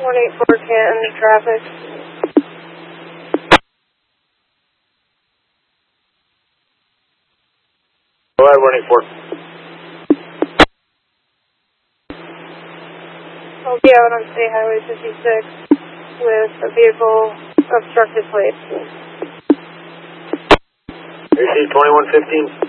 184 Canton, traffic. Go ahead, 184. I'll be out on State Highway 56 with a vehicle obstructed plates. AC 2115.